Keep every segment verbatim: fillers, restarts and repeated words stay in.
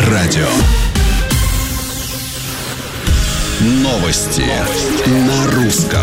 радио. Новости на русском.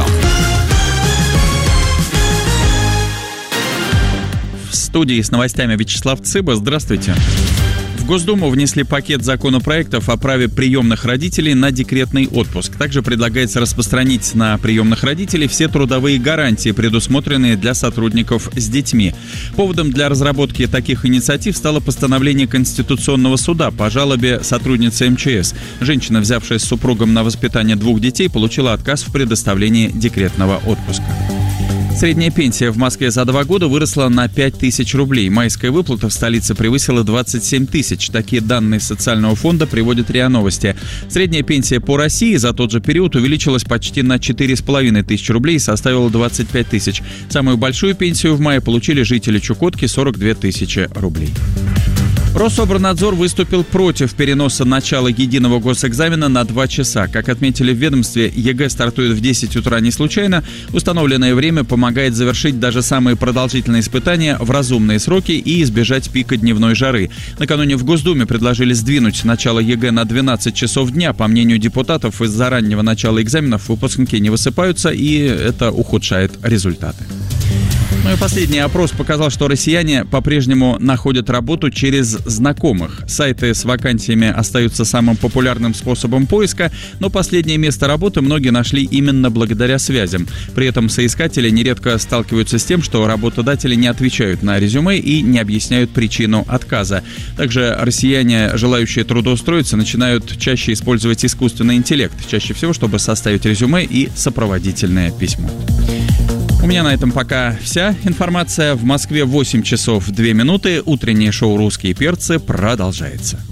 В студии с новостями Вячеслав Цыба. Здравствуйте. В Госдуму внесли пакет законопроектов о праве приемных родителей на декретный отпуск. Также предлагается распространить на приемных родителей все трудовые гарантии, предусмотренные для сотрудников с детьми. Поводом для разработки таких инициатив стало постановление Конституционного суда по жалобе сотрудницы эм че эс. Женщина, взявшая с супругом на воспитание двух детей, получила отказ в предоставлении декретного отпуска. Средняя пенсия в Москве за два года выросла на пять тысяч рублей. Майская выплата в столице превысила двадцать семь тысяч. Такие данные социального фонда приводит РИА Новости. Средняя пенсия по России за тот же период увеличилась почти на четыре с половиной тысячи рублей и составила двадцать пять тысяч. Самую большую пенсию в мае получили жители Чукотки – сорок две тысячи рублей. Рособорнадзор выступил против переноса начала единого госэкзамена на два часа. Как отметили в ведомстве, ЕГЭ стартует в десять утра не случайно. Установленное время помогает завершить даже самые продолжительные испытания в разумные сроки и избежать пика дневной жары. Накануне в Госдуме предложили сдвинуть начало ЕГЭ на двенадцать часов дня. По мнению депутатов, из-за раннего начала экзаменов выпускники не высыпаются, и это ухудшает результаты. Ну и последний опрос показал, что россияне по-прежнему находят работу через знакомых. Сайты с вакансиями остаются самым популярным способом поиска, но последнее место работы многие нашли именно благодаря связям. При этом соискатели нередко сталкиваются с тем, что работодатели не отвечают на резюме и не объясняют причину отказа. Также россияне, желающие трудоустроиться, начинают чаще использовать искусственный интеллект, чаще всего, чтобы составить резюме и сопроводительное письмо. У меня на этом пока вся информация. В Москве восемь часов две минуты. Утреннее шоу «Русские перцы» продолжается.